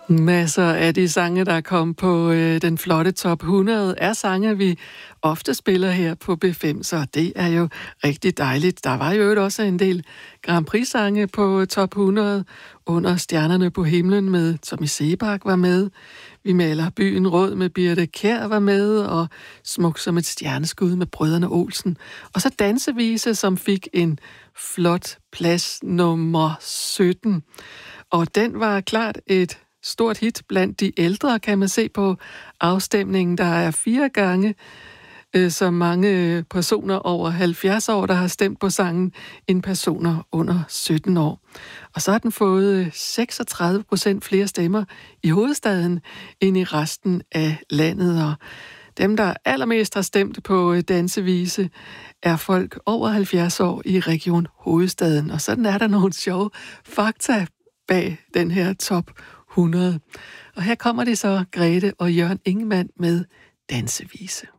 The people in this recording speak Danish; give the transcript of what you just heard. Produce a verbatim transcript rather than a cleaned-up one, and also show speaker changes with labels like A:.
A: Masser af de sange, der kom på øh, den flotte top hundrede, er sange, vi ofte spiller her på B fem, så det er jo rigtig dejligt. Der var jo også en del Grand Prix-sange på top hundrede. Under Stjernerne på himlen med Tommy Sebak var med. Vi maler byen rød med Birthe Kjær var med, og Smuk som et stjerneskud med Brødrene Olsen. Og så Dansevise, som fik en flot plads nummer sytten. Og den var klart et stort hit blandt de ældre, kan man se på afstemningen. Der er fire gange øh, så mange personer over halvfjerds år, der har stemt på sangen, end personer under sytten år. Og så har den fået seksogtredive procent flere stemmer i hovedstaden end i resten af landet. Og dem, der allermest har stemt på Dansevise, er folk over halvfjerds år i Region Hovedstaden. Og sådan er der nogle sjove fakta bag den her top hundrede. Og her kommer det så Grete og Jørgen Ingemann med Dansevise.